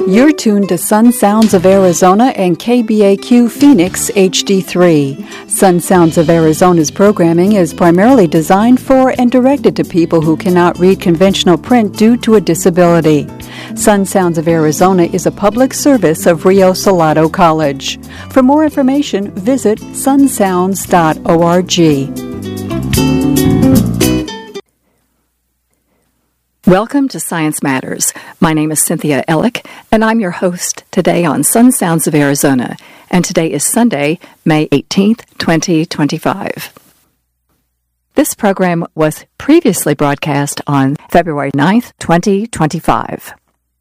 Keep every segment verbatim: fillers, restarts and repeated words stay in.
You're tuned to Sun Sounds of Arizona and K B A Q Phoenix H D three. Sun Sounds of Arizona's programming is primarily designed for and directed to people who cannot read conventional print due to a disability. Sun Sounds of Arizona is a public service of Rio Salado College. For more information, visit sun sounds dot org. Welcome to Science Matters. My name is Cynthia Ellick, and I'm your host today on Sun Sounds of Arizona. And today is Sunday, May eighteenth, twenty twenty-five. This program was previously broadcast on February ninth, twenty twenty-five.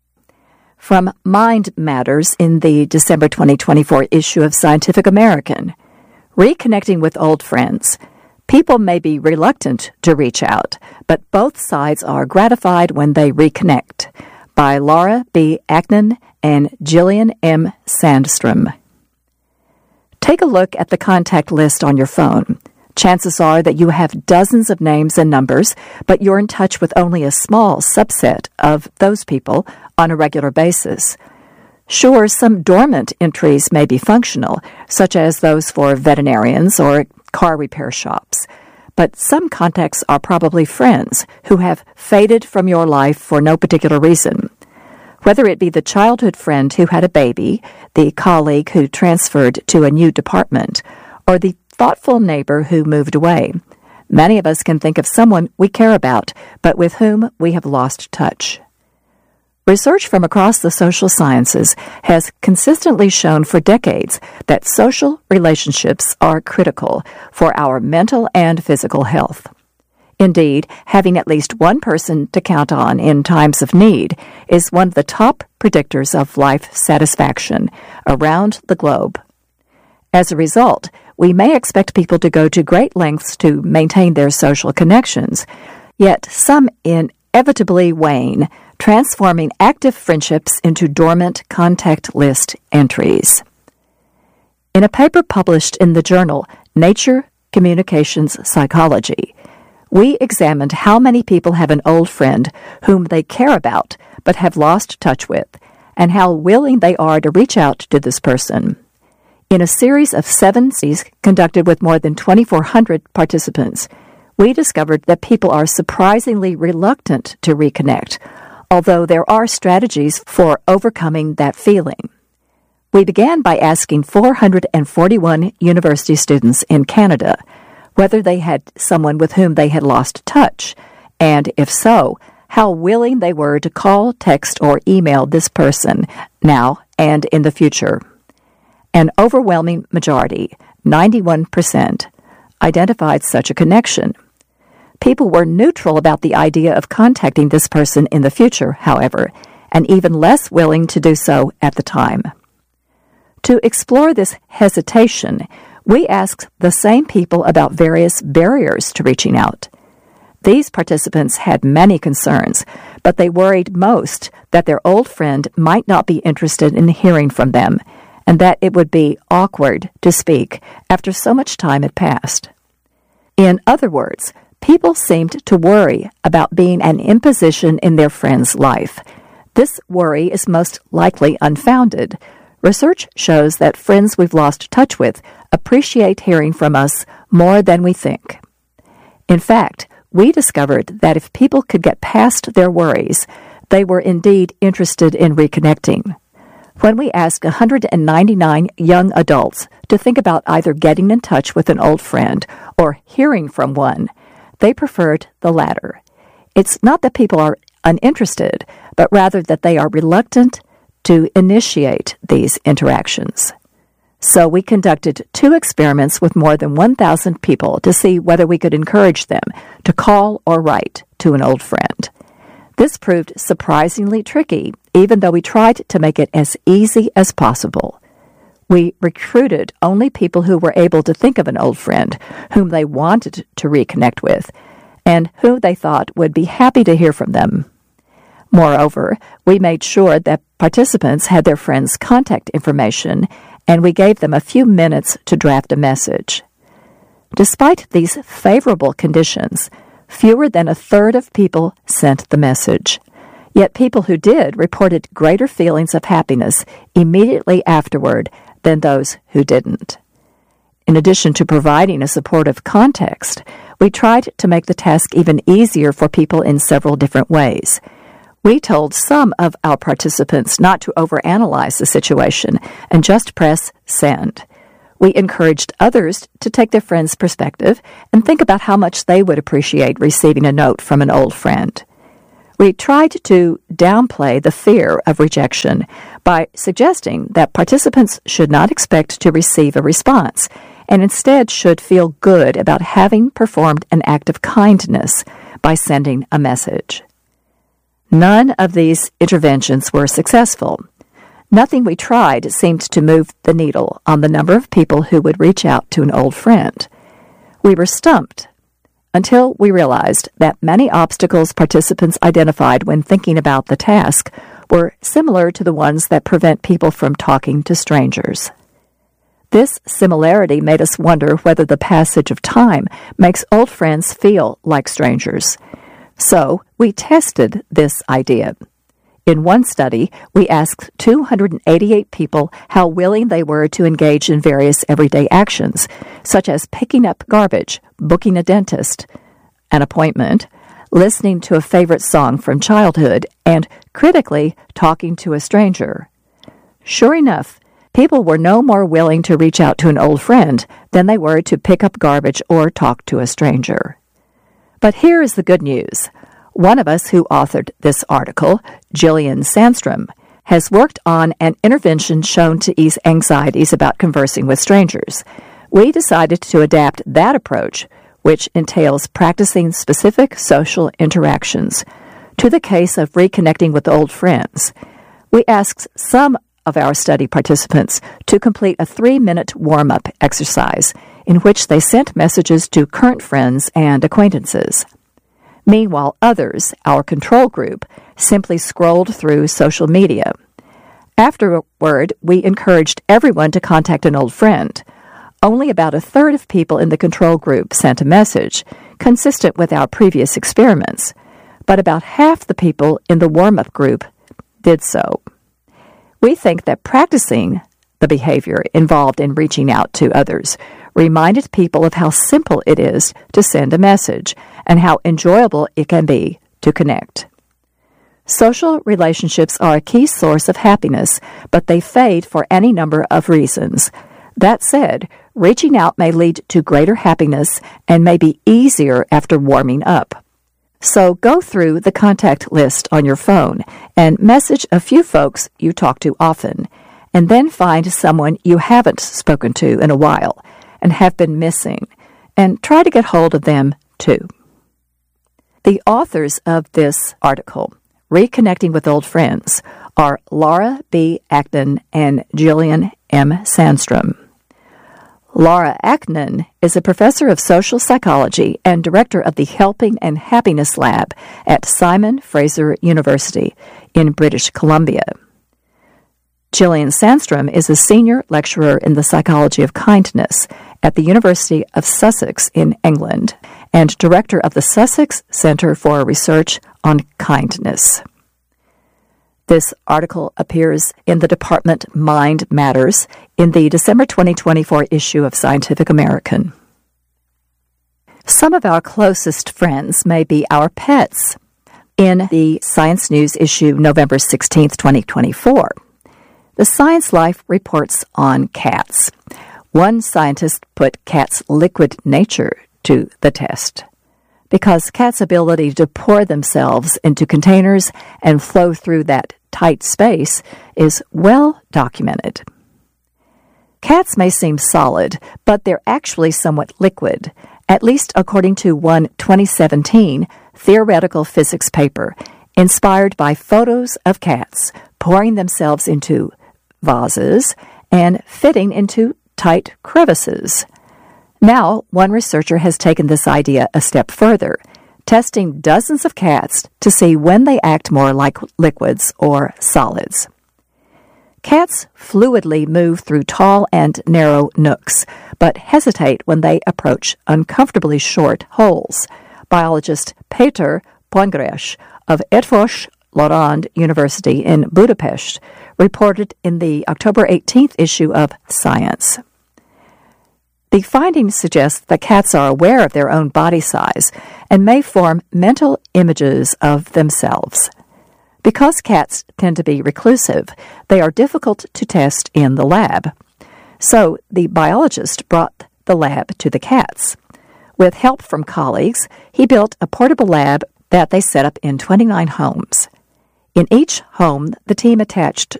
From Mind Matters in the December twenty twenty-four issue of Scientific American, Reconnecting with Old Friends. People may be reluctant to reach out, but both sides are gratified when they reconnect. By Laura B. Agnon and Jillian M. Sandstrom. Take a look at the contact list on your phone. Chances are that you have dozens of names and numbers, but you're in touch with only a small subset of those people on a regular basis. Sure, some dormant entries may be functional, such as those for veterinarians or car repair shops. But some contacts are probably friends who have faded from your life for no particular reason. Whether it be the childhood friend who had a baby, the colleague who transferred to a new department, or the thoughtful neighbor who moved away, many of us can think of someone we care about, but with whom we have lost touch. Research from across the social sciences has consistently shown for decades that social relationships are critical for our mental and physical health. Indeed, having at least one person to count on in times of need is one of the top predictors of life satisfaction around the globe. As a result, we may expect people to go to great lengths to maintain their social connections, yet some inevitably wane, transforming active friendships into dormant contact list entries. In a paper published in the journal Nature Communications Psychology, we examined how many people have an old friend whom they care about but have lost touch with, and how willing they are to reach out to this person. In a series of seven studies conducted with more than twenty-four hundred participants, we discovered that people are surprisingly reluctant to reconnect, although there are strategies for overcoming that feeling. We began by asking four hundred forty-one university students in Canada whether they had someone with whom they had lost touch, and if so, how willing they were to call, text, or email this person now and in the future. An overwhelming majority, ninety-one percent, identified such a connection. People were neutral about the idea of contacting this person in the future, however, and even less willing to do so at the time. To explore this hesitation, we asked the same people about various barriers to reaching out. These participants had many concerns, but they worried most that their old friend might not be interested in hearing from them, and that it would be awkward to speak after so much time had passed. In other words, people seemed to worry about being an imposition in their friend's life. This worry is most likely unfounded. Research shows that friends we've lost touch with appreciate hearing from us more than we think. In fact, we discovered that if people could get past their worries, they were indeed interested in reconnecting. When we asked one hundred ninety-nine young adults to think about either getting in touch with an old friend or hearing from one, they preferred the latter. It's not that people are uninterested, but rather that they are reluctant to initiate these interactions. So we conducted two experiments with more than one thousand people to see whether we could encourage them to call or write to an old friend. This proved surprisingly tricky, even though we tried to make it as easy as possible. We recruited only people who were able to think of an old friend whom they wanted to reconnect with, and who they thought would be happy to hear from them. Moreover, we made sure that participants had their friends' contact information, and we gave them a few minutes to draft a message. Despite these favorable conditions, fewer than a third of people sent the message. Yet people who did reported greater feelings of happiness immediately afterward than those who didn't. In addition to providing a supportive context, we tried to make the task even easier for people in several different ways. We told some of our participants not to overanalyze the situation and just press send. We encouraged others to take their friend's perspective and think about how much they would appreciate receiving a note from an old friend. We tried to downplay the fear of rejection by suggesting that participants should not expect to receive a response and instead should feel good about having performed an act of kindness by sending a message. None of these interventions were successful. Nothing we tried seemed to move the needle on the number of people who would reach out to an old friend. We were stumped until we realized that many obstacles participants identified when thinking about the task were similar to the ones that prevent people from talking to strangers. This similarity made us wonder whether the passage of time makes old friends feel like strangers. So we tested this idea. In one study, we asked two hundred eighty-eight people how willing they were to engage in various everyday actions, such as picking up garbage, booking a dentist, an appointment, listening to a favorite song from childhood, and, critically, talking to a stranger. Sure enough, people were no more willing to reach out to an old friend than they were to pick up garbage or talk to a stranger. But here is the good news. One of us who authored this article, Jillian Sandstrom, has worked on an intervention shown to ease anxieties about conversing with strangers. We decided to adapt that approach, which entails practicing specific social interactions, to the case of reconnecting with old friends. We asked some of our study participants to complete a three-minute warm-up exercise in which they sent messages to current friends and acquaintances. Meanwhile, others, our control group, simply scrolled through social media. Afterward, we encouraged everyone to contact an old friend. Only about a third of people in the control group sent a message, consistent with our previous experiments, but about half the people in the warm-up group did so. We think that practicing the behavior involved in reaching out to others reminded people of how simple it is to send a message and how enjoyable it can be to connect. Social relationships are a key source of happiness, but they fade for any number of reasons. That said, reaching out may lead to greater happiness and may be easier after warming up. So go through the contact list on your phone and message a few folks you talk to often, and then find someone you haven't spoken to in a while and have been missing, and try to get hold of them too. The authors of this article, Reconnecting with Old Friends, are Laura B. Aknin and Jillian M. Sandstrom. Laura Aknin is a professor of social psychology and director of the Helping and Happiness Lab at Simon Fraser University in British Columbia. Jillian Sandstrom is a senior lecturer in the psychology of kindness at the University of Sussex in England and director of the Sussex Centre for Research on Kindness. This article appears in the department Mind Matters in the December twenty twenty-four issue of Scientific American. Some of our closest friends may be our pets. In the Science News issue November sixteenth, twenty twenty-four, the Science Life reports on cats. One scientist put cats' liquid nature to the test, because cats' ability to pour themselves into containers and flow through that tight space is well documented. Cats may seem solid, but they're actually somewhat liquid, at least according to one twenty seventeen theoretical physics paper inspired by photos of cats pouring themselves into vases and fitting into tight crevices. Now, one researcher has taken this idea a step further, testing dozens of cats to see when they act more like liquids or solids. Cats fluidly move through tall and narrow nooks, but hesitate when they approach uncomfortably short holes. Biologist Peter Pongresh of Etvosh Lorand University in Budapest, reported in the October eighteenth issue of Science. The findings suggest that cats are aware of their own body size and may form mental images of themselves. Because cats tend to be reclusive, they are difficult to test in the lab. So the biologist brought the lab to the cats. With help from colleagues, he built a portable lab that they set up in twenty-nine homes. In each home, the team attached